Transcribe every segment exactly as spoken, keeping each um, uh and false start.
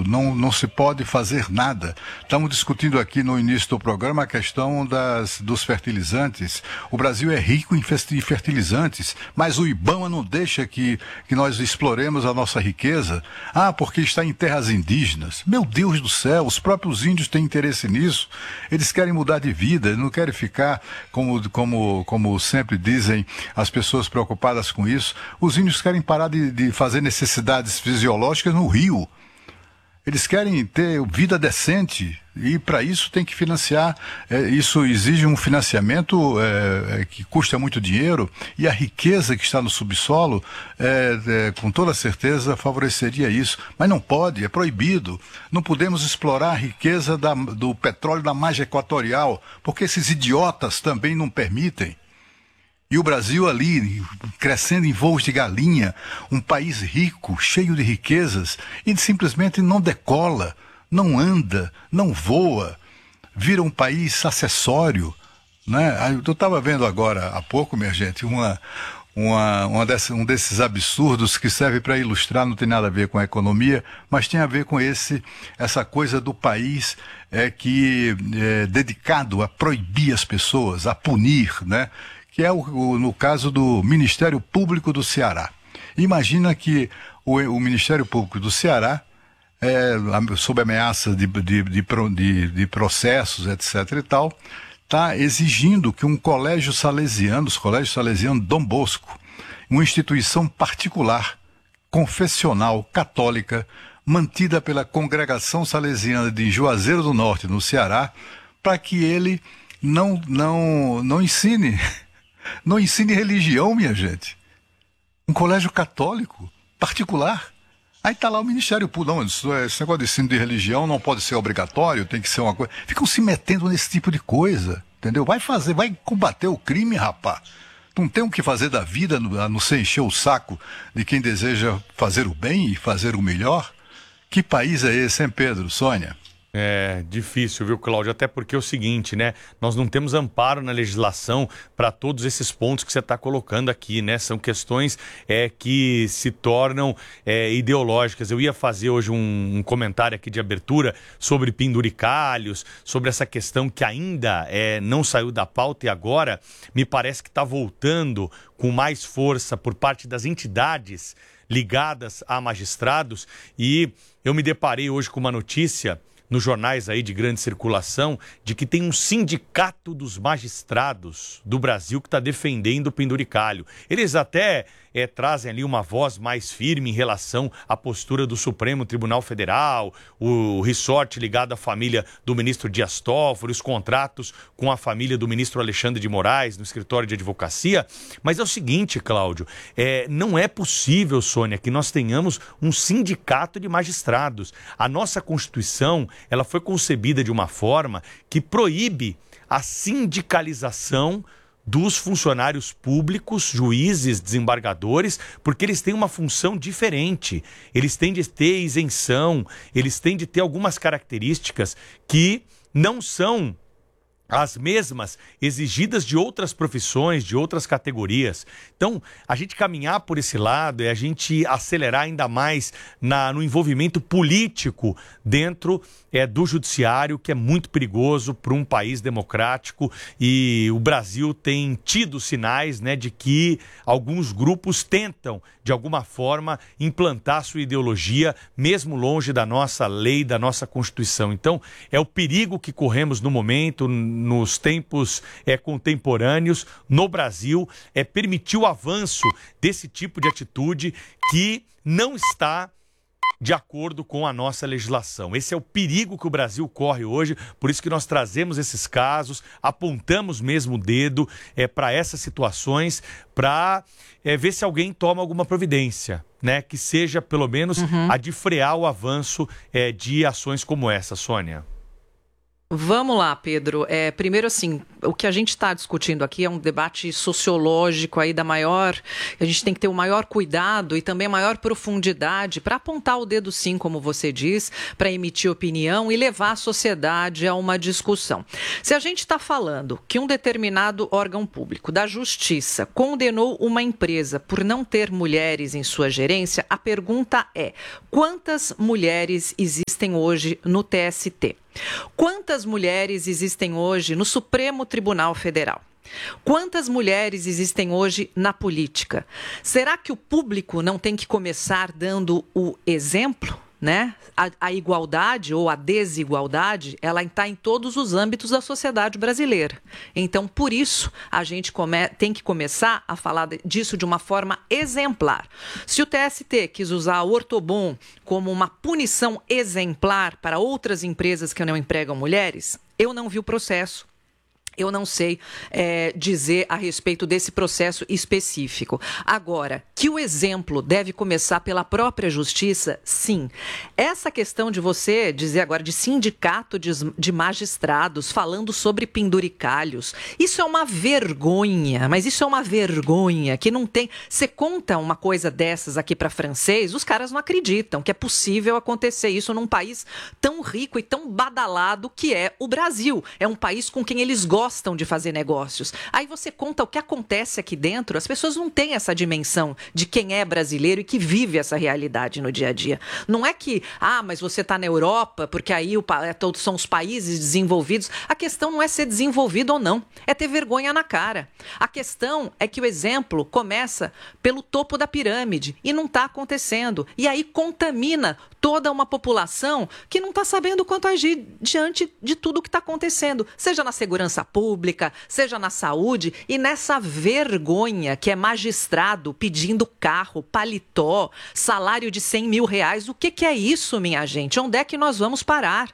proibido, não, não se pode fazer nada. Estamos discutindo aqui no início do programa a questão das, dos fertilizantes. O Brasil é rico em fertilizantes, mas o IBAMA não deixa que, que nós exploremos a nossa riqueza. Ah, porque está em terras indígenas. Meu Deus do céu, os próprios índios têm interesse nisso. Eles querem mudar de vida, não querem ficar, como, como, como sempre dizem as pessoas preocupadas com isso. Os índios querem parar de, de fazer necessidades fisiológicas no rio. Eles querem ter vida decente e para isso tem que financiar, é, isso exige um financiamento é, que custa muito dinheiro e a riqueza que está no subsolo, é, é, com toda certeza favoreceria isso, mas não pode, é proibido. Não podemos explorar a riqueza da, do petróleo da margem equatorial, porque esses idiotas também não permitem. E o Brasil ali, crescendo em voos de galinha, um país rico, cheio de riquezas, e simplesmente não decola, não anda, não voa, vira um país acessório, né? Eu estava vendo agora, há pouco, minha gente, uma, uma, uma desse, um desses absurdos que serve para ilustrar, não tem nada a ver com a economia, mas tem a ver com esse, essa coisa do país é, que é dedicado a proibir as pessoas, a punir, né? Que é o, o, no caso do Ministério Público do Ceará. Imagina que o, o Ministério Público do Ceará, é, sob ameaça de, de, de, de, de processos, etc e tal, está exigindo que um colégio salesiano, os colégios salesianos Dom Bosco, uma instituição particular, confessional, católica, mantida pela Congregação Salesiana de Juazeiro do Norte, no Ceará, para que ele não, não, não ensine... Não ensine religião, minha gente. Um colégio católico, particular. Aí está lá o Ministério Público. Não, isso, esse negócio de ensino de religião não pode ser obrigatório, tem que ser uma coisa... Ficam se metendo nesse tipo de coisa, entendeu? Vai fazer, vai combater o crime, rapaz. Não tem o que fazer da vida, a não ser encher o saco de quem deseja fazer o bem e fazer o melhor. Que país é esse, hein, Pedro, Sônia? É difícil, viu, Cláudio? Até porque é o seguinte, né? Nós não temos amparo na legislação para todos esses pontos que você está colocando aqui, né? São questões é, que se tornam é, ideológicas. Eu ia fazer hoje um, um comentário aqui de abertura sobre penduricalhos, sobre essa questão que ainda é, não saiu da pauta e agora me parece que está voltando com mais força por parte das entidades ligadas a magistrados. E eu me deparei hoje com uma notícia nos jornais aí de grande circulação, de que tem um sindicato dos magistrados do Brasil que está defendendo o penduricalho. Eles até é, trazem ali uma voz mais firme em relação à postura do Supremo Tribunal Federal, o resort ligado à família do ministro Dias Toffoli, os contratos com a família do ministro Alexandre de Moraes no escritório de advocacia. Mas é o seguinte, Cláudio, é, não é possível, Sônia, que nós tenhamos um sindicato de magistrados. A nossa Constituição, ela foi concebida de uma forma que proíbe a sindicalização dos funcionários públicos, juízes, desembargadores, porque eles têm uma função diferente. Eles têm de ter isenção, eles têm de ter algumas características que não são as mesmas exigidas de outras profissões, de outras categorias. Então, a gente caminhar por esse lado é a gente acelerar ainda mais na, no envolvimento político dentro é, do judiciário, que é muito perigoso para um país democrático, e o Brasil tem tido sinais, né, de que alguns grupos tentam, de alguma forma, implantar sua ideologia, mesmo longe da nossa lei, da nossa Constituição. Então, é o perigo que corremos no momento, nos tempos é, contemporâneos, no Brasil, é permitir o avanço desse tipo de atitude que não está de acordo com a nossa legislação. Esse é o perigo que o Brasil corre hoje, por isso que nós trazemos esses casos, apontamos mesmo o dedo é, para essas situações, para é, ver se alguém toma alguma providência, né? Que seja, pelo menos, uhum. a de frear o avanço é, de ações como essa, Sônia. Vamos lá, Pedro. É, primeiro, assim, o que a gente está discutindo aqui é um debate sociológico aí da maior... A gente tem que ter o maior cuidado e também a maior profundidade para apontar o dedo, sim, como você diz, para emitir opinião e levar a sociedade a uma discussão. Se a gente está falando que um determinado órgão público da Justiça condenou uma empresa por não ter mulheres em sua gerência, a pergunta é: quantas mulheres existem existem hoje no T S T? Quantas mulheres existem hoje no Supremo Tribunal Federal? Quantas mulheres existem hoje na política? Será que o público não tem que começar dando o exemplo? Né? A, a igualdade ou a desigualdade, ela está em todos os âmbitos da sociedade brasileira. Então, por isso, a gente come, tem que começar a falar disso de uma forma exemplar. Se o T S T quis usar o Ortobon como uma punição exemplar para outras empresas que não empregam mulheres, eu não vi o processo. Eu não sei é, dizer a respeito desse processo específico. Agora, que o exemplo deve começar pela própria justiça, sim. Essa questão de você dizer agora de sindicato de, de magistrados falando sobre penduricalhos, isso é uma vergonha, mas isso é uma vergonha que não tem... Você conta uma coisa dessas aqui para francês, os caras não acreditam que é possível acontecer isso num país tão rico e tão badalado que é o Brasil. É um país com quem eles gostam gostam de fazer negócios. Aí você conta o que acontece aqui dentro, as pessoas não têm essa dimensão de quem é brasileiro e que vive essa realidade no dia a dia. Não é que, ah, mas você está na Europa, porque aí o, todos são os países desenvolvidos. A questão não é ser desenvolvido ou não, é ter vergonha na cara. A questão é que o exemplo começa pelo topo da pirâmide e não está acontecendo. E aí contamina toda uma população que não está sabendo quanto agir diante de tudo o que está acontecendo, seja na segurança pública, seja na saúde, e nessa vergonha que é magistrado pedindo carro, paletó, salário de cem mil reais. O que, que é isso, minha gente? Onde é que nós vamos parar?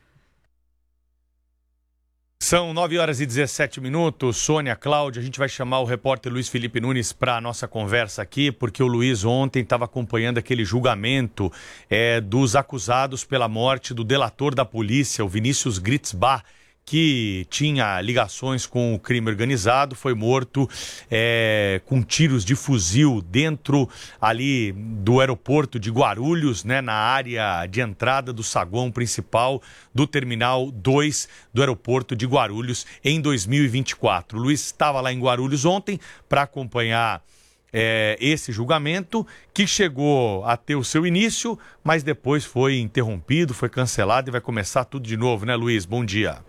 São nove horas e dezessete minutos. Sônia, Cláudia, a gente vai chamar o repórter Luiz Felipe Nunes para a nossa conversa aqui, porque o Luiz ontem estava acompanhando aquele julgamento é, dos acusados pela morte do delator da polícia, o Vinícius Gritzbach, que tinha ligações com o crime organizado, foi morto é, com tiros de fuzil dentro ali do aeroporto de Guarulhos, né, na área de entrada do saguão principal do Terminal dois do aeroporto de Guarulhos em dois mil e vinte e quatro. O Luiz estava lá em Guarulhos ontem para acompanhar É, esse julgamento, que chegou a ter o seu início, mas depois foi interrompido, foi cancelado e vai começar tudo de novo, né, Luiz? Bom dia.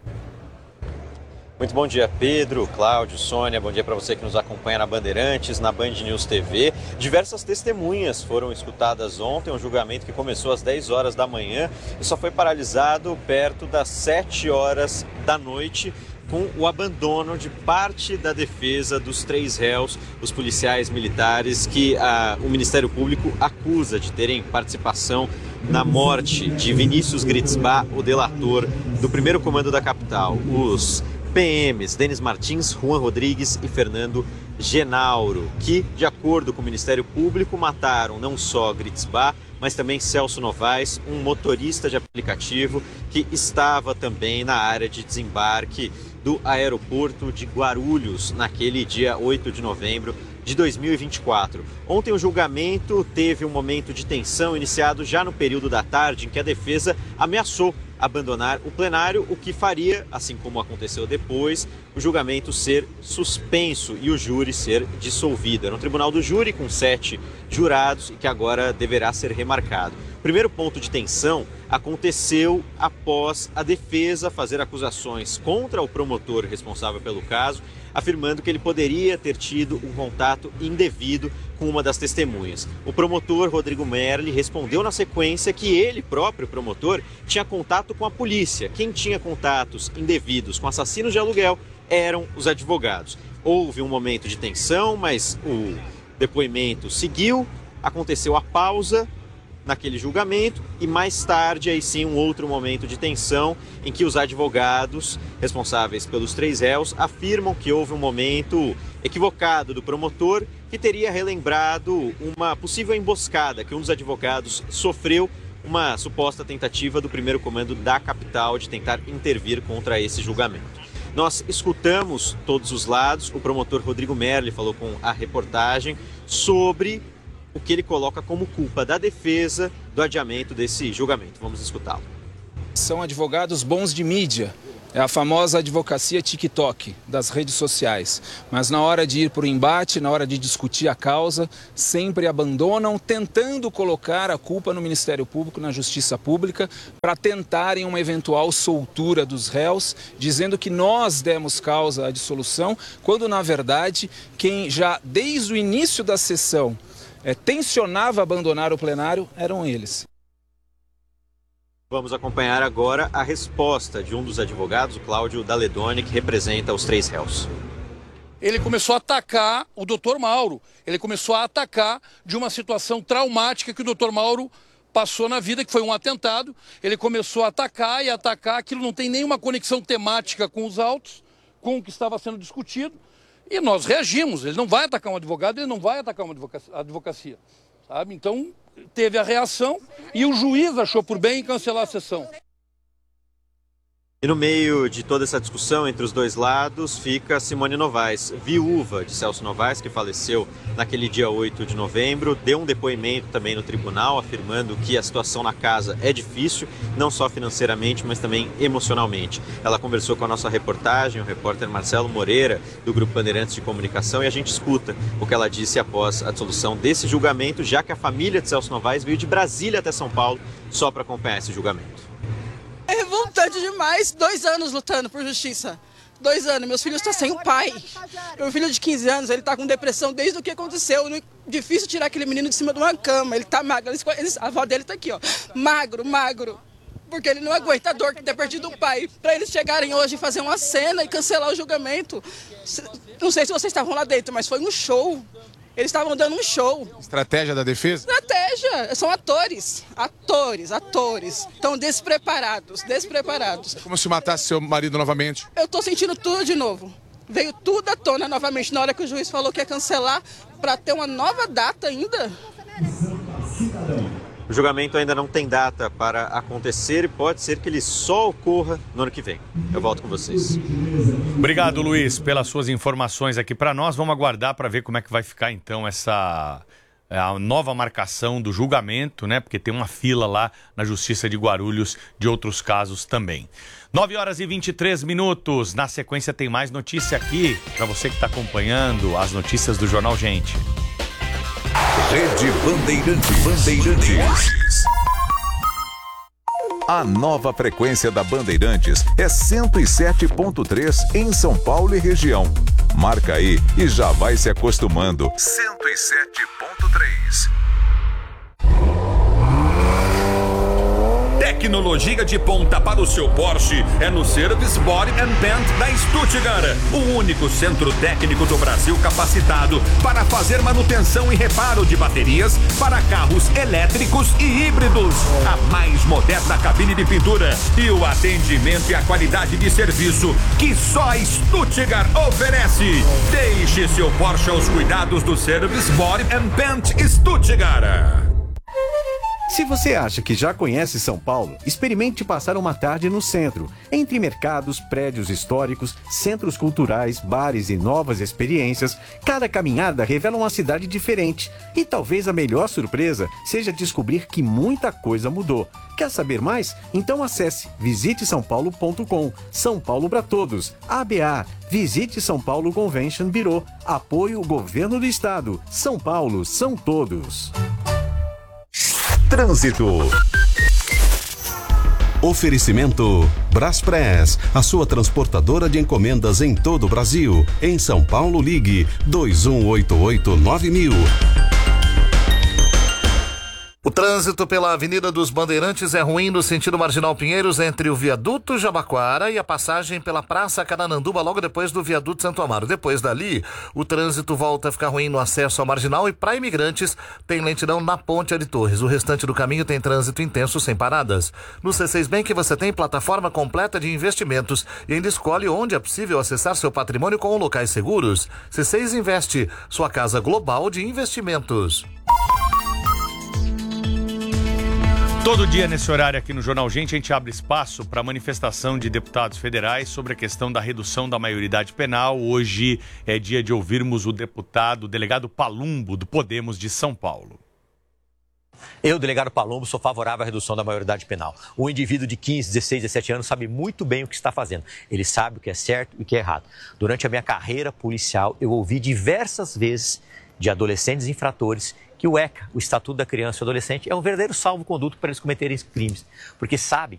Muito bom dia, Pedro, Cláudio, Sônia, bom dia para você que nos acompanha na Bandeirantes, na Band News T V. Diversas testemunhas foram escutadas ontem, um julgamento que começou às dez horas da manhã e só foi paralisado perto das sete horas da noite, com o abandono de parte da defesa dos três réus, os policiais militares que a, o Ministério Público acusa de terem participação na morte de Vinícius Gritzbach, o delator do primeiro comando da capital. Os P Ms Denis Martins, Juan Rodrigues e Fernando Genauro, que, de acordo com o Ministério Público, mataram não só Gritzbach, mas também Celso Novaes, um motorista de aplicativo que estava também na área de desembarque do aeroporto de Guarulhos, naquele dia oito de novembro de dois mil e vinte e quatro. Ontem o julgamento teve um momento de tensão iniciado já no período da tarde, em que a defesa ameaçou abandonar o plenário, o que faria, assim como aconteceu depois, o julgamento ser suspenso e o júri ser dissolvido. Era um tribunal do júri com sete jurados e que agora deverá ser remarcado. O primeiro ponto de tensão aconteceu após a defesa fazer acusações contra o promotor responsável pelo caso, afirmando que ele poderia ter tido um contato indevido com uma das testemunhas. O promotor Rodrigo Merli respondeu na sequência que ele próprio, promotor, tinha contato com a polícia. Quem tinha contatos indevidos com assassinos de aluguel eram os advogados. Houve um momento de tensão, mas o depoimento seguiu, aconteceu a pausa naquele julgamento e mais tarde aí sim um outro momento de tensão em que os advogados responsáveis pelos três réus afirmam que houve um momento equivocado do promotor que teria relembrado uma possível emboscada que um dos advogados sofreu, uma suposta tentativa do primeiro comando da capital de tentar intervir contra esse julgamento. Nós escutamos todos os lados, o promotor Rodrigo Merli falou com a reportagem sobre o que ele coloca como culpa da defesa do adiamento desse julgamento. Vamos escutá-lo. São advogados bons de mídia, É a famosa advocacia TikTok das redes sociais. Mas na hora de ir para o embate, na hora de discutir a causa, sempre abandonam, tentando colocar a culpa no Ministério Público, na Justiça Pública, para tentarem uma eventual soltura dos réus, dizendo que nós demos causa à dissolução, quando na verdade quem já desde o início da sessão é, tensionava abandonar o plenário eram eles. Vamos acompanhar agora a resposta de um dos advogados, o Cláudio Daledoni, que representa os três réus. Ele começou a atacar o doutor Mauro, ele começou a atacar de uma situação traumática que o doutor Mauro passou na vida, que foi um atentado. Ele começou a atacar e atacar, aquilo não tem nenhuma conexão temática com os autos, com o que estava sendo discutido, e nós reagimos. Ele não vai atacar um advogado, ele não vai atacar uma advocacia, sabe? Então, teve a reação e o juiz achou por bem cancelar a sessão. E no meio de toda essa discussão entre os dois lados fica Simone Novaes, viúva de Celso Novaes, que faleceu naquele dia oito de novembro, deu um depoimento também no tribunal, afirmando que a situação na casa é difícil, não só financeiramente, mas também emocionalmente. Ela conversou com a nossa reportagem, o repórter Marcelo Moreira, do Grupo Bandeirantes de Comunicação, e a gente escuta o que ela disse após a dissolução desse julgamento, já que a família de Celso Novaes veio de Brasília até São Paulo só para acompanhar esse julgamento. É revoltante demais, dois anos lutando por justiça, dois anos, meus filhos estão sem o pai, meu filho de quinze anos, ele está com depressão desde o que aconteceu, difícil tirar aquele menino de cima de uma cama, ele está magro, eles, a avó dele está aqui, ó, magro, magro, porque ele não aguenta a dor de ter perdido o pai, para eles chegarem hoje e fazer uma cena e cancelar o julgamento, não sei se vocês estavam lá dentro, mas foi um show. Eles estavam dando um show. Estratégia da defesa? Estratégia. São atores. Atores, atores. Estão despreparados, despreparados. É como se matasse seu marido novamente. Eu tô sentindo tudo de novo. Veio tudo à tona novamente na hora que o juiz falou que ia cancelar para ter uma nova data ainda. O julgamento ainda não tem data para acontecer e pode ser que ele só ocorra no ano que vem. Eu volto com vocês. Obrigado, Luiz, pelas suas informações aqui para nós. Vamos aguardar para ver como é que vai ficar, então, essa a nova marcação do julgamento, né? Porque tem uma fila lá na Justiça de Guarulhos de outros casos também. nove horas e vinte e três minutos. Na sequência tem mais notícia aqui para você que está acompanhando as notícias do Jornal Gente. Rede Bandeirantes. Bandeirantes. A nova frequência da Bandeirantes é cento e sete ponto três em São Paulo e região. Marca aí e já vai se acostumando. cento e sete ponto três. Tecnologia de ponta para o seu Porsche é no Service Body and Paint da Stuttgart, o único centro técnico do Brasil capacitado para fazer manutenção e reparo de baterias para carros elétricos e híbridos. A mais moderna cabine de pintura e o atendimento e a qualidade de serviço que só a Stuttgart oferece. Deixe seu Porsche aos cuidados do Service Body and Paint Stuttgart. Se você acha que já conhece São Paulo, experimente passar uma tarde no centro, entre mercados, prédios históricos, centros culturais, bares e novas experiências. Cada caminhada revela uma cidade diferente. E talvez a melhor surpresa seja descobrir que muita coisa mudou. Quer saber mais? Então acesse visite são paulo ponto com. São Paulo para todos. A B A. Visite São Paulo Convention Bureau. Apoio Governo do Estado. São Paulo são todos. Trânsito. Oferecimento Braspress, a sua transportadora de encomendas em todo o Brasil. Em São Paulo, ligue dois um oito oito nove mil. O trânsito pela Avenida dos Bandeirantes é ruim no sentido Marginal Pinheiros, entre o viaduto Jabaquara e a passagem pela Praça Canananduba, logo depois do viaduto Santo Amaro. Depois dali, o trânsito volta a ficar ruim no acesso ao Marginal e para imigrantes tem lentidão na Ponte de Torres. O restante do caminho tem trânsito intenso sem paradas. No C seis Bank você tem plataforma completa de investimentos e ainda escolhe onde é possível acessar seu patrimônio com locais seguros. C seis Investe, sua casa global de investimentos. Todo dia nesse horário aqui no Jornal Gente, a gente abre espaço para manifestação de deputados federais sobre a questão da redução da maioridade penal. Hoje é dia de ouvirmos o deputado, o delegado Palumbo, do Podemos de São Paulo. Eu, delegado Palombo, sou favorável à redução da maioridade penal. O indivíduo de quinze, dezesseis, dezessete anos sabe muito bem o que está fazendo. Ele sabe o que é certo e o que é errado. Durante a minha carreira policial, eu ouvi diversas vezes de adolescentes infratores que o ECA, o Estatuto da Criança e Adolescente, é um verdadeiro salvo-conduto para eles cometerem crimes. Porque sabe